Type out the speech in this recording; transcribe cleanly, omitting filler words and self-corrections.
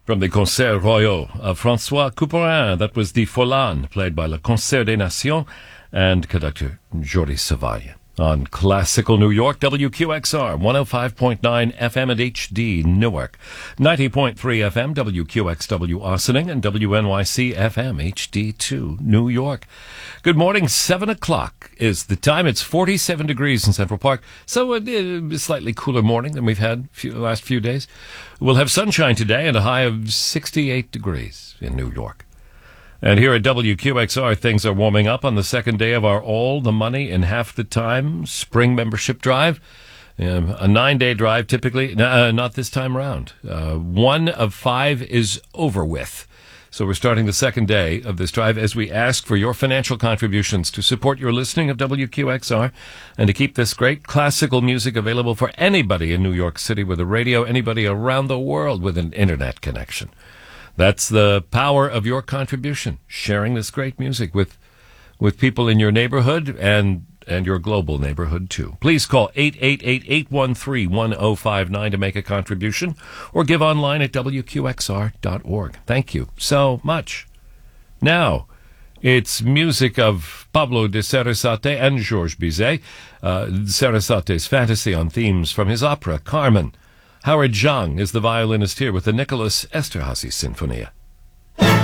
From the Concerts Royaux of François Couperin, that was the Folan, played by Le Concert des Nations and conductor Jordi Savall. On Classical New York, WQXR, 105.9 FM and HD Newark, 90.3 FM, WQXW Ossining, and WNYC FM HD2 New York. Good morning, 7 o'clock is the time. It's 47 degrees in Central Park, so a slightly cooler morning than we've had the last few days. We'll have sunshine today and a high of 68 degrees in New York. And here at WQXR, things are warming up on the second day of our All the Money in Half the Time spring membership drive. A 9-day drive typically, not this time around. 1 of 5 is over with. So we're starting the second day of this drive as we ask for your financial contributions to support your listening of WQXR and to keep this great classical music available for anybody in New York City with a radio, anybody around the world with an internet connection. That's the power of your contribution, sharing this great music with people in your neighborhood and your global neighborhood, too. Please call 888-813-1059 to make a contribution or give online at WQXR.org. Thank you so much. Now, it's music of Pablo de Sarasate and Georges Bizet. Sarasate's fantasy on themes from his opera, Carmen. Howard Zhang is the violinist here with the Nicholas Esterhazy Sinfonia.